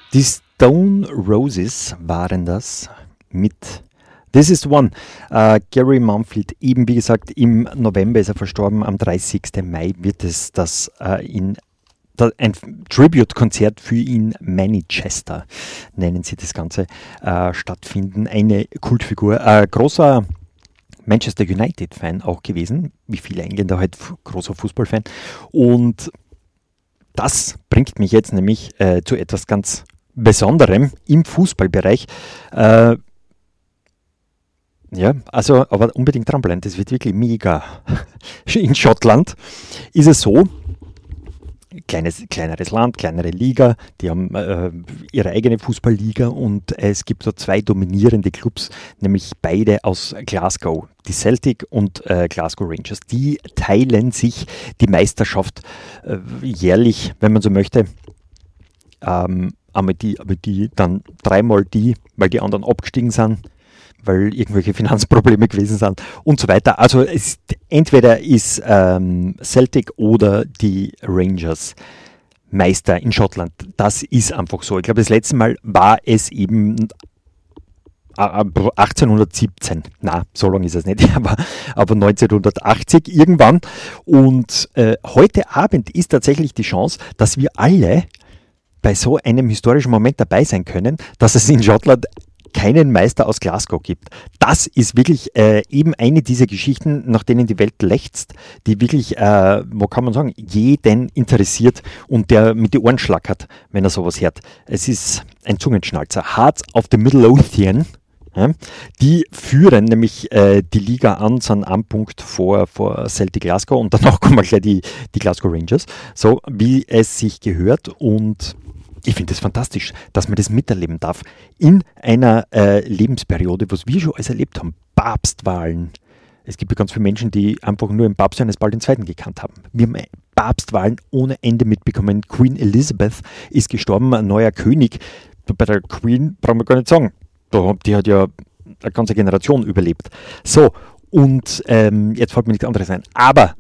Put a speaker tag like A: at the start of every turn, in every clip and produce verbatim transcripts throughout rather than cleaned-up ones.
A: Die Stone Roses waren das mit This is the One. Äh, Gary Mumfield, eben wie gesagt, im November ist er verstorben, am dreißigsten Mai wird es das äh, in da, ein Tribute-Konzert für ihn, Manchester, nennen sie das Ganze, äh, stattfinden. Eine Kultfigur, äh, großer Manchester United-Fan auch gewesen, wie viele Engländer halt, f- großer Fußballfan. Und das bringt mich jetzt nämlich äh, zu etwas ganz Besonderem im Fußballbereich. Äh, ja, also, aber unbedingt dranbleiben, das wird wirklich mega. In Schottland ist es so, kleines, kleineres Land, kleinere Liga, die haben äh, ihre eigene Fußballliga und es gibt so zwei dominierende Clubs, nämlich beide aus Glasgow, die Celtic und äh, Glasgow Rangers. Die teilen sich die Meisterschaft äh, jährlich, wenn man so möchte. Ähm, einmal die, aber die dann dreimal die, weil die anderen abgestiegen sind, weil irgendwelche Finanzprobleme gewesen sind und so weiter. Also es, entweder ist ähm, Celtic oder die Rangers Meister in Schottland. Das ist einfach so. Ich glaube, das letzte Mal war es eben achtzehnhundertsiebzehn. Na, so lange ist es nicht, aber, aber neunzehnhundertachtzig irgendwann. Und äh, heute Abend ist tatsächlich die Chance, dass wir alle bei so einem historischen Moment dabei sein können, dass es in Schottland keinen Meister aus Glasgow gibt. Das ist wirklich äh, eben eine dieser Geschichten, nach denen die Welt lechzt, die wirklich, äh, wo kann man sagen, jeden interessiert und der mit die Ohren schlackert, wenn er sowas hört. Es ist ein Zungenschnalzer. Hearts of the Midlothian, ja, die führen nämlich äh, die Liga an, sind am Punkt vor, vor Celtic Glasgow und danach kommen gleich die, die Glasgow Rangers, so wie es sich gehört. Und ich finde es fantastisch, dass man das miterleben darf in einer äh, Lebensperiode, was wir schon alles erlebt haben. Papstwahlen. Es gibt ja ganz viele Menschen, die einfach nur den Papst Johannes Paul der Zweite gekannt haben. Wir haben Papstwahlen ohne Ende mitbekommen. Queen Elizabeth ist gestorben, ein neuer König. Bei der Queen brauchen wir gar nicht sagen. Die hat ja eine ganze Generation überlebt. So, und ähm, jetzt fällt mir nichts anderes ein. Aber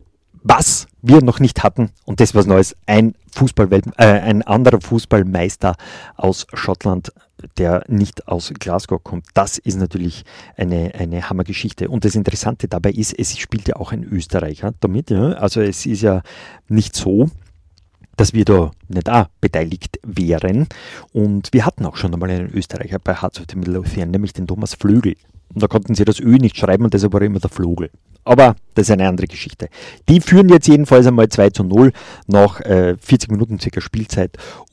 A: was wir noch nicht hatten, und das was Neues, ein Fußballwelt, äh, ein anderer Fußballmeister aus Schottland, der nicht aus Glasgow kommt. Das ist natürlich eine, eine Hammergeschichte. Und das Interessante dabei ist, es spielt ja auch ein Österreicher damit. Ja? Also es ist ja nicht so, dass wir da nicht auch beteiligt wären. Und wir hatten auch schon einmal einen Österreicher bei Hearts of the Midlothian, nämlich den Thomas Flögel. Und da konnten sie das Ö nicht schreiben und deshalb war immer der Flogel. Aber das ist eine andere Geschichte. Die führen jetzt jedenfalls einmal zwei zu null nach äh, vierzig Minuten circa Spielzeit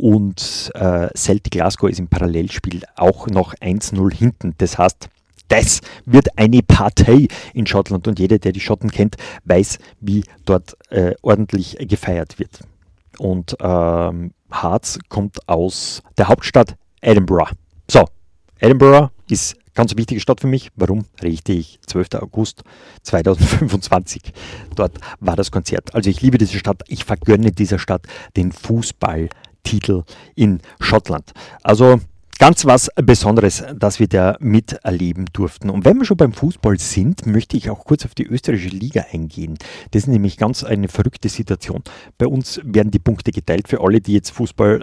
A: und äh, Celtic Glasgow ist im Parallelspiel auch noch eins zu null hinten. Das heißt, das wird eine Partei in Schottland und jeder, der die Schotten kennt, weiß, wie dort äh, ordentlich gefeiert wird. Und ähm, Hearts kommt aus der Hauptstadt Edinburgh. So, Edinburgh ist ganz eine wichtige Stadt für mich. Warum? Richtig, zwölfter August zweitausendfünfundzwanzig. Dort war das Konzert. Also ich liebe diese Stadt. Ich vergönne dieser Stadt den Fußballtitel in Schottland. Also ganz was Besonderes, dass wir da miterleben durften. Und wenn wir schon beim Fußball sind, möchte ich auch kurz auf die österreichische Liga eingehen. Das ist nämlich ganz eine verrückte Situation. Bei uns werden die Punkte geteilt für alle, die jetzt Fußball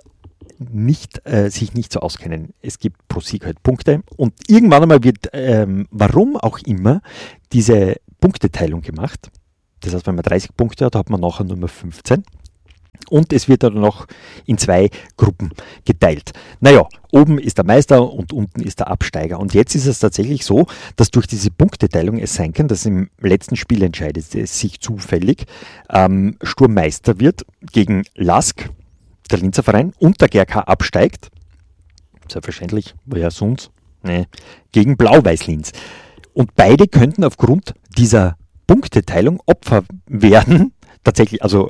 A: nicht, äh, sich nicht so auskennen. Es gibt pro Sieg halt Punkte und irgendwann einmal wird, ähm, warum auch immer, diese Punkteteilung gemacht. Das heißt, wenn man dreißig Punkte hat, hat man nachher nur mehr fünfzehn und es wird dann noch in zwei Gruppen geteilt. Naja, oben ist der Meister und unten ist der Absteiger. Und jetzt ist es tatsächlich so, dass durch diese Punkteteilung es sein kann, dass im letzten Spiel entscheidet es sich zufällig ähm, Sturm Meister wird gegen Lask, der Linzer Verein, und der G R K absteigt, selbstverständlich, woher sonst, nee, gegen Blau-Weiß-Linz. Und beide könnten aufgrund dieser Punkteteilung Opfer werden, tatsächlich, also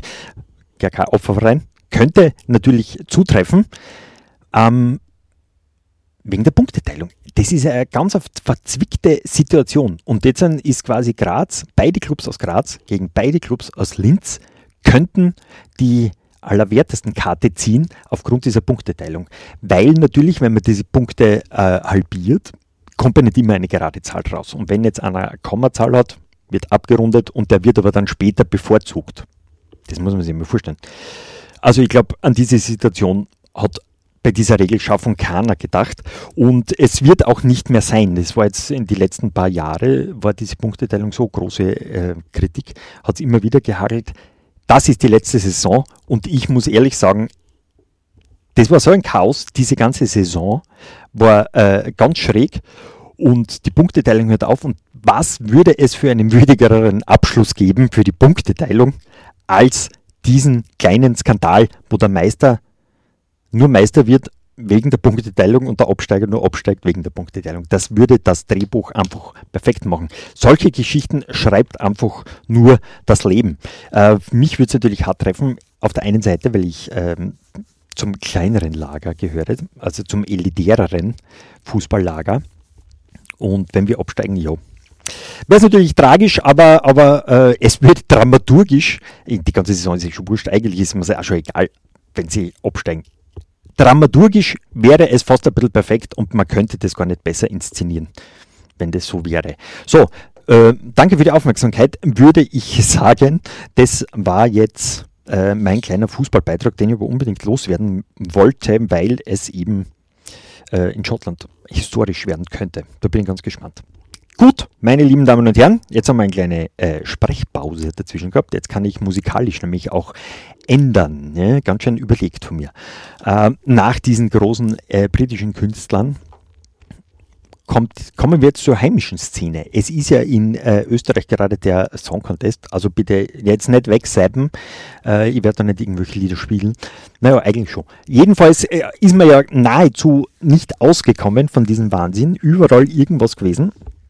A: G R K Opferverein, könnte natürlich zutreffen, ähm, wegen der Punkteteilung. Das ist eine ganz verzwickte Situation. Und jetzt ist quasi Graz, beide Clubs aus Graz gegen beide Clubs aus Linz, könnten die allerwertesten Karte ziehen aufgrund dieser Punkteteilung. Weil natürlich, wenn man diese Punkte äh, halbiert, kommt ja nicht immer eine gerade Zahl raus. Und wenn jetzt einer eine Kommazahl hat, wird abgerundet und der wird aber dann später bevorzugt. Das muss man sich mal vorstellen. Also ich glaube, an diese Situation hat bei dieser Regelschaffung keiner gedacht und es wird auch nicht mehr sein. Das war jetzt in die letzten paar Jahre, war diese Punkteteilung so große äh, Kritik, hat es immer wieder gehagelt. Das ist die letzte Saison und ich muss ehrlich sagen, das war so ein Chaos, diese ganze Saison war äh, ganz schräg und die Punkteteilung hört auf und was würde es für einen würdigeren Abschluss geben für die Punkteteilung als diesen kleinen Skandal, wo der Meister nur Meister wird wegen der Punkteteilung und der Absteiger nur absteigt wegen der Punkteteilung. Das würde das Drehbuch einfach perfekt machen. Solche Geschichten schreibt einfach nur das Leben. Äh, mich würde es natürlich hart treffen, auf der einen Seite, weil ich ähm, zum kleineren Lager gehöre, also zum elitäreren Fußballlager. Und wenn wir absteigen, ja. Wäre es natürlich tragisch, aber, aber äh, es wird dramaturgisch, die ganze Saison ist ja schon wurscht, eigentlich ist es mir auch schon egal, wenn sie absteigen. Dramaturgisch wäre es fast ein bisschen perfekt und man könnte das gar nicht besser inszenieren, wenn das so wäre. So, äh, danke für die Aufmerksamkeit, würde ich sagen. Das war jetzt äh, mein kleiner Fußballbeitrag, den ich aber unbedingt loswerden wollte, weil es eben äh, in Schottland historisch werden könnte. Da bin ich ganz gespannt. Gut, meine lieben Damen und Herren, jetzt haben wir eine kleine äh, Sprechpause dazwischen gehabt. Jetzt kann ich musikalisch nämlich auch ändern. Ne? Ganz schön überlegt von mir. Äh, nach diesen großen äh, britischen Künstlern kommt, kommen wir jetzt zur heimischen Szene. Es ist ja in äh, Österreich gerade der Song Contest, also bitte jetzt nicht wegsappen, äh, ich werde da nicht irgendwelche Lieder spielen. Naja, eigentlich schon. Jedenfalls äh, ist man ja nahezu nicht ausgekommen von diesem Wahnsinn, überall irgendwas gewesen.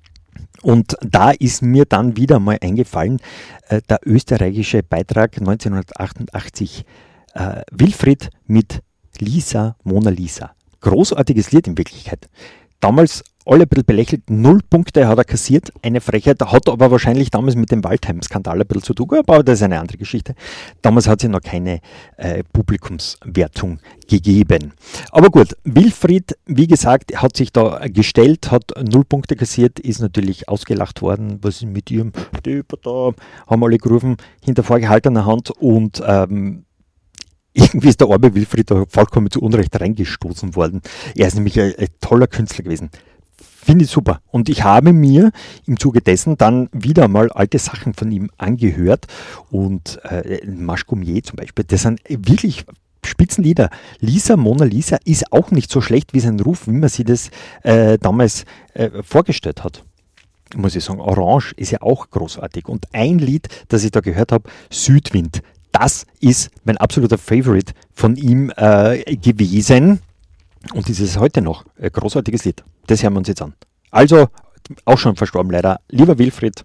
A: Und da ist mir dann wieder mal eingefallen, äh, der österreichische Beitrag neunzehnhundertachtundachtzig, äh, Wilfried mit Lisa, Mona Lisa. Großartiges Lied in Wirklichkeit. Damals alle ein bisschen belächelt, null Punkte hat er kassiert, eine Frechheit, hat aber wahrscheinlich damals mit dem Waldheim-Skandal ein bisschen zu tun, aber das ist eine andere Geschichte. Damals hat es ja noch keine äh, Publikumswertung gegeben. Aber gut, Wilfried, wie gesagt, hat sich da gestellt, hat null Punkte kassiert, ist natürlich ausgelacht worden, was ist mit ihrem Typ da, haben alle gerufen, hinter vorgehaltener Hand und ähm, irgendwie ist der arme Wilfried da vollkommen zu Unrecht reingestoßen worden. Er ist nämlich ein, ein toller Künstler gewesen. Finde ich super. Und ich habe mir im Zuge dessen dann wieder mal alte Sachen von ihm angehört. Und äh, Marche Gommier zum Beispiel, das sind wirklich Spitzenlieder. Lisa, Mona Lisa ist auch nicht so schlecht wie sein Ruf, wie man sich das äh, damals äh, vorgestellt hat. Muss ich sagen, Orange ist ja auch großartig. Und ein Lied, das ich da gehört habe, Südwind. Das ist mein absoluter Favorite von ihm äh, gewesen. Und das ist heute noch ein großartiges Lied. Das hören wir uns jetzt an. Also, auch schon verstorben leider. Lieber Wilfried,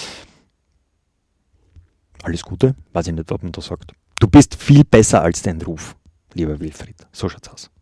A: alles Gute. Weiß ich nicht, ob man das sagt. Du bist viel besser als dein Ruf, lieber Wilfried. So schaut's aus.